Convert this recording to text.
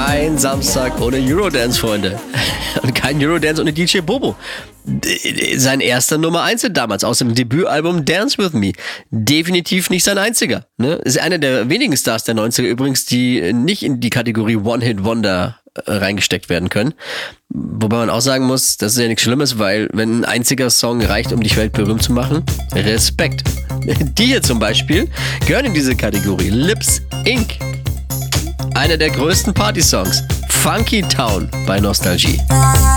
Kein Samstag ohne Eurodance, Freunde. Und kein Eurodance ohne DJ Bobo. Sein erster Nummer 1 damals aus dem Debütalbum Dance With Me. Definitiv nicht sein einziger. Ne? Ist einer der wenigen Stars der 90er übrigens, die nicht in die Kategorie One-Hit-Wonder reingesteckt werden können. Wobei man auch sagen muss, das ist ja nichts Schlimmes, weil wenn ein einziger Song reicht, um dich weltberühmt zu machen, Respekt. Die hier zum Beispiel gehören in diese Kategorie. Lips Inc. Einer der größten Party-Songs. Funky Town bei Nostalgie.